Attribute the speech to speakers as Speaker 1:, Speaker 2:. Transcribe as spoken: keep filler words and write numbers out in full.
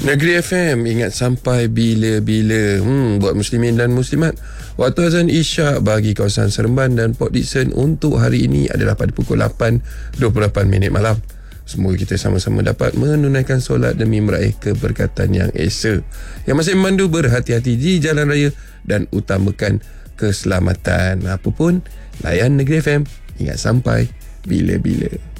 Speaker 1: Negeri F M, ingat sampai bila-bila. Hmm, buat muslimin dan muslimat, waktu azan Isyak bagi kawasan Seremban dan Port Dickson untuk hari ini adalah pada pukul lapan dua puluh lapan minit malam. Semoga kita sama-sama dapat menunaikan solat demi meraih keberkatan yang esa. Yang masih memandu, berhati-hati di jalan raya dan utamakan keselamatan. Apapun, layan Negeri F M, ingat sampai bila-bila.